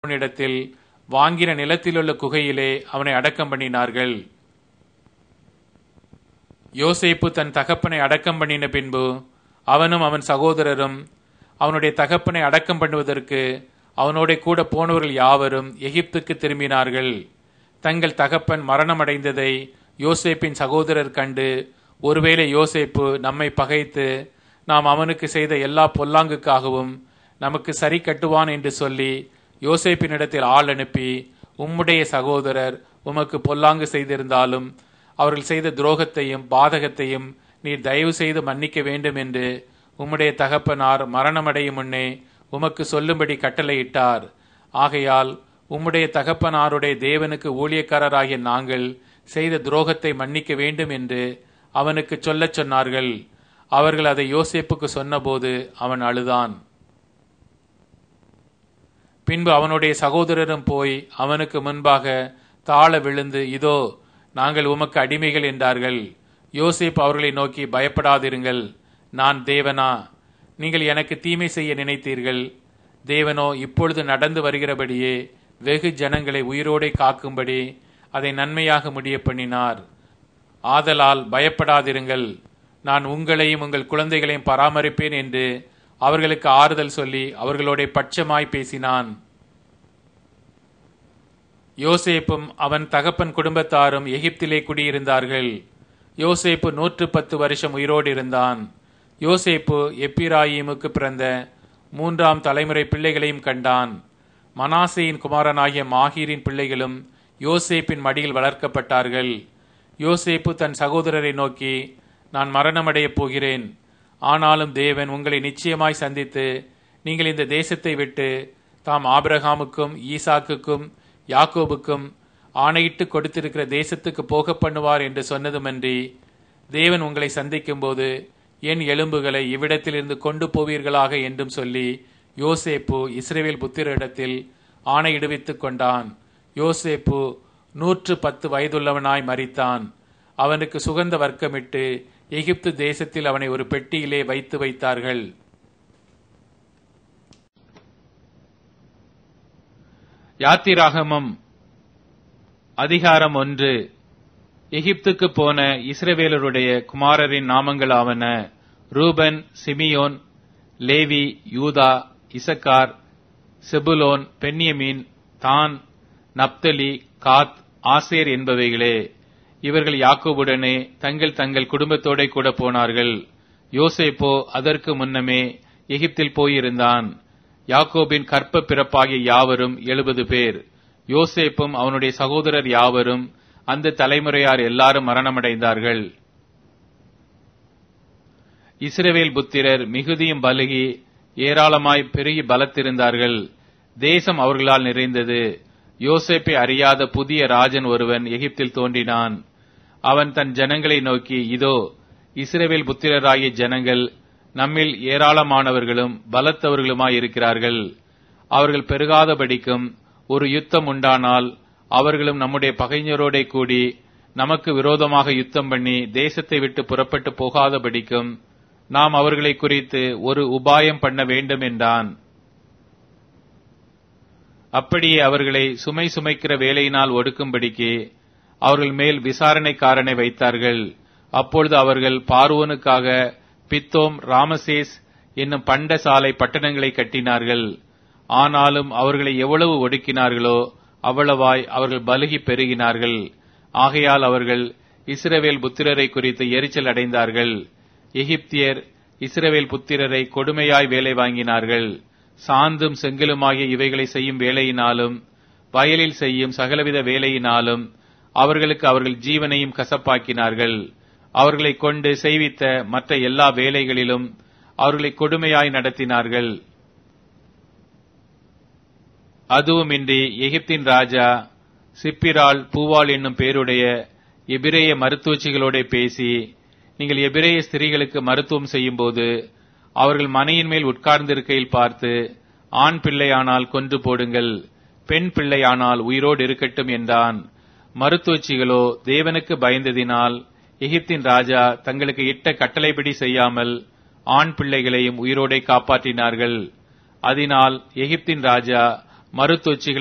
தகப்பனிடத்தில் வாங்கின நிலத்திலுள்ள குகையிலே அவனை அடக்கம் பண்ணினார்கள். யோசேப்பு தன் தகப்பனை அடக்கம் பண்ணின பின்பு அவனும் அவன் சகோதரரும் அவனுடைய தகப்பனை அடக்கம் பண்ணுவதற்கு அவனோட கூட போனவர்கள் யாவரும் எகிப்துக்கு திரும்பினார்கள். தங்கள் தகப்பன் மரணமடைந்ததை யோசேப்பின் சகோதரர் கண்டு, ஒருவேளை யோசேப்பு நம்மை பகைத்து நாம் அவனுக்கு செய்த எல்லா பொல்லாங்குக்காகவும் நமக்கு சரி கட்டுவான் என்று சொல்லி யோசேப்பினிடத்தில் ஆள் அனுப்பி, உம்முடைய சகோதரர் உமக்கு பொல்லாங்கு செய்திருந்தாலும் அவர்கள் செய்த துரோகத்தையும் பாதகத்தையும் நீர் தயவு செய்து மன்னிக்க வேண்டும் என்று உம்முடைய தகப்பனார் மரணமடையும் முன்னே உமக்கு சொல்லும்படி கட்டளையிட்டார். ஆகையால் உம்முடைய தகப்பனாருடைய தேவனுக்கு ஊழியக்காரராகிய நாங்கள் செய்த துரோகத்தை மன்னிக்க வேண்டும் என்று அவனுக்கு சொல்லச் சொன்னார்கள். அவர்கள் அதை யோசேப்புக்கு சொன்னபோது அவன் அழுதான். பின்பு அவனுடைய சகோதரரும் போய் அவனுக்கு முன்பாக தாழ விழுந்து, இதோ நாங்கள் உமக்கு அடிமைகள் என்றார்கள். யோசேப்பு அவர்களை நோக்கி, பயப்படாதிருங்கள், நான் தேவனா? நீங்கள் எனக்கு தீமை செய்ய நினைத்தீர்கள். தேவனோ இப்பொழுது நடந்து வருகிறபடியே வெகு ஜனங்களை உயிரோடே காக்கும்படி அதை நன்மையாக முடிய பண்ணினார். ஆதலால் பயப்படாதிருங்கள், நான் உங்களையும் உங்கள் குழந்தைகளையும் பராமரிப்பேன் என்று அவர்களுக்கு ஆறுதல் சொல்லி அவர்களோட பட்சமாய் பேசினான். யோசேப்பும் அவன் தகப்பன் குடும்பத்தாரும் எகிப்திலே குடியிருந்தார்கள். யோசேப்பு 110 வருஷம் உயிரோடு இருந்தான். யோசேப்பு எப்பிராயீமுக்கு பிறந்த 3ஆம் தலைமுறை பிள்ளைகளையும் கண்டான். மனாசேயின் குமாரனாகிய மாகீரின் பிள்ளைகளும் யோசேப்பின் மடியில் வளர்க்கப்பட்டார்கள். யோசேப்பு தன் சகோதரரை நோக்கி, நான் மரணமடையப் போகிறேன். ஆனாலும் தேவன் உங்களை நிச்சயமாய் சந்தித்து நீங்கள் இந்த தேசத்தை விட்டு தாம் ஆபிரகாமுக்கும் ஈசாக்குக்கும் யாக்கோபுக்கும் ஆணையிட்டு கொடுத்திருக்கிற தேசத்துக்கு போக பண்ணுவார் என்று சொன்னதுமன்றி, தேவன் உங்களை சந்திக்கும் போது என் எலும்புகளை இவ்விடத்திலிருந்து கொண்டு போவீர்களாக என்றும் சொல்லி யோசேப்பு இஸ்ரவேல் புத்திரரிடத்தில் ஆணையிடுவித்துக் கொண்டான். யோசேப்பு 110 வயதுள்ளவனாய் மரித்தான். அவனுக்கு சுகந்த வர்க்கமிட்டு எகிப்து தேசத்தில் அவனை ஒரு பெட்டியிலே வைத்தார்கள். யாத்திராகமம் அதிகாரம் 1. எகிப்துக்கு போன இஸ்ரவேலருடைய குமாரரின் நாமங்களாவன: ரூபன், சிமியோன், லேவி, யூதா, இசக்கார், செபுலோன், பென்யமீன், தான், நப்தலி, காத், ஆசேர் என்பவைகளே. இவர்கள் யாக்கோபுடனே தங்கள் தங்கள் குடும்பத்தோட கூட போனார்கள். யோசேப்போ அதற்கு முன்னமே எகிப்தில் போயிருந்தான். யாக்கோபின் கற்ப பிறப்பாகிய யாவரும் 70 பேர். யோசேப்பும் அவனுடைய சகோதரர் யாவரும் அந்த தலைமுறையார் எல்லாரும் மரணமடைந்தார்கள். இஸ்ரவேல் புத்திரர் மிகுதியும் பலுகி ஏராளமாய் பெருகி பலத்திருந்தார்கள். தேசம் அவர்களால் நிறைந்தது. யோசேப்பை அறியாத புதிய ராஜன் ஒருவன் எகிப்தில் தோன்றினான். அவன் தன் ஜனங்களை நோக்கி, இதோ இஸ்ரவேல் புத்திரராகிய ஜனங்கள் நம்மில் ஏராளமானவர்களும் பலத்தவர்களுமாய் இருக்கிறார்கள். அவர்கள் பெருகாதபடிக்கும் ஒரு யுத்தம் உண்டானால் அவர்களும் நம்முடைய பகைஞரோட கூடி நமக்கு விரோதமாக யுத்தம் பண்ணி தேசத்தை விட்டு புறப்பட்டு போகாதபடிக்கும் நாம் அவர்களை குறித்து ஒரு உபாயம் பண்ண வேண்டும் என்றான். அப்படியே அவர்களை சுமை சுமைக்கிற வேலையினால் ஒடுக்கும்படிக்கு அவர்கள் மேல் விசாரணைக்காரனை வைத்தார்கள். அப்பொழுது அவர்கள் பார்வோனுக்காக பித்தோம், ராமசேஸ் என்னும் பண்டசாலை பட்டணங்களை கட்டினார்கள். ஆனாலும் அவர்களை எவ்வளவு ஒடுக்கினார்களோ அவ்வளவாய் அவர்கள் பலுகி பெருகினார்கள். ஆகையால் அவர்கள் இஸ்ரவேல் புத்திரரை குறித்து எரிச்சல் அடைந்தார்கள். எகிப்தியர் இஸ்ரவேல் புத்திரரை கொடுமையாய் வேலை வாங்கினார்கள். சாந்தும் செங்கலுமாகிய இவைகளை செய்யும் வேலையினாலும் வயலில் செய்யும் சகலவித வேலையினாலும் அவர்களுக்கு அவர்கள் ஜீவனையும் கசப்பாக்கினார்கள். அவர்களை கொண்டு செய்வித்த மற்ற எல்லா வேலைகளிலும் அவர்களை கொடுமையாய் நடத்தினார்கள். அதுவுமின்றி எகிப்தின் ராஜா சிப்பிராள் பூவாள் என்னும் பேருடைய எபிரேய மருத்துவச்சிகளோட பேசி, நீங்கள் எபிரேய ஸ்திரீகளுக்கு மருத்துவம் செய்யும் போது அவர்கள் மனையின் மேல் உட்கார்ந்திருக்கையில் பார்த்து, ஆண் பிள்ளையானால் கொன்று போடுங்கள், பெண் பிள்ளையானால் உயிரோடு இருக்கட்டும் என்றான். மருத்துவச்சிகளோ தேவனுக்கு பயந்ததினால் எகிப்தின் ராஜா தங்களுக்கு இட்ட கட்டளைப்படி செய்யாமல் ஆண் பிள்ளைகளையும் உயிரோடே காப்பாற்றினார்கள். அதனால் எகிப்தின் ராஜா மருத்துவச்சிகள்